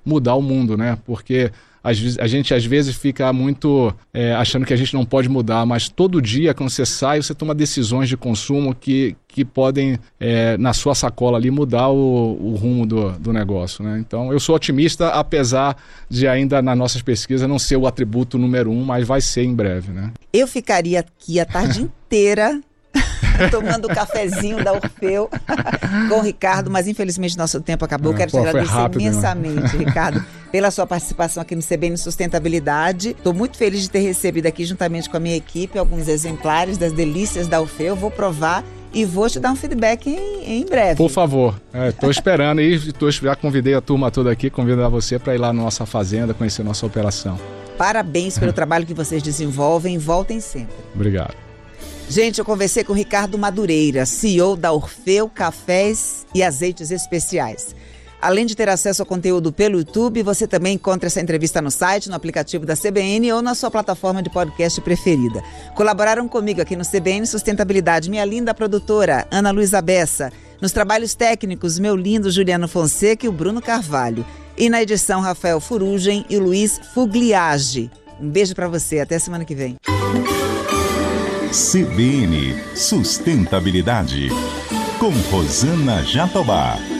mudar o mundo, né? Porque a gente às vezes fica muito achando que a gente não pode mudar, mas todo dia quando você sai, você toma decisões de consumo que podem, na sua sacola ali, mudar o rumo do negócio, né? Então eu sou otimista, apesar de ainda nas nossas pesquisas não ser o atributo número 1, mas vai ser em breve, né? Eu ficaria aqui a tarde inteira tomando o cafezinho da Orfeu com o Ricardo, mas infelizmente nosso tempo acabou. Quero te agradecer imensamente, Ricardo, pela sua participação aqui no CBN Sustentabilidade. Estou muito feliz de ter recebido aqui, juntamente com a minha equipe, alguns exemplares das delícias da Orfeu. Vou provar e vou te dar um feedback em breve. Por favor, estou esperando e já convidei a turma toda aqui, convido a você para ir lá na nossa fazenda, conhecer nossa operação. Parabéns pelo trabalho que vocês desenvolvem, voltem sempre. Obrigado. Gente, eu conversei com o Ricardo Madureira, CEO da Orfeu Cafés e Azeites Especiais. Além de ter acesso ao conteúdo pelo YouTube, você também encontra essa entrevista no site, no aplicativo da CBN ou na sua plataforma de podcast preferida. Colaboraram comigo aqui no CBN Sustentabilidade minha linda produtora, Ana Luísa Bessa. Nos trabalhos técnicos, meu lindo Juliano Fonseca e o Bruno Carvalho. E na edição, Rafael Furugem e Luiz Fugliage. Um beijo para você, até semana que vem. CBN Sustentabilidade, com Rosana Jatobá.